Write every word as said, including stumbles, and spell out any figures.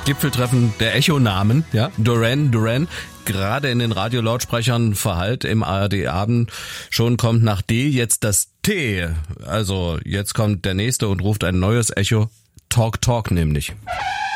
Gipfeltreffen der Echo-Namen, ja, Duran Duran, gerade in den Radiolautsprechern verhallt im A R D-Abend. Schon kommt nach D jetzt das T. Also jetzt kommt der nächste und ruft ein neues Echo. Talk Talk nämlich.